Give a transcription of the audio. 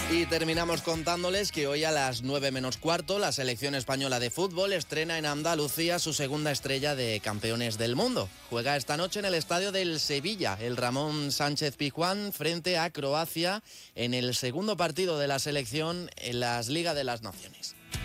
Y terminamos contándoles que hoy a las 9 menos cuarto la selección española de fútbol estrena en Andalucía su segunda estrella de campeones del mundo. Juega esta noche en el estadio del Sevilla, el Ramón Sánchez Pizjuán, frente a Croacia en el segundo partido de la selección en las Ligas de las Naciones.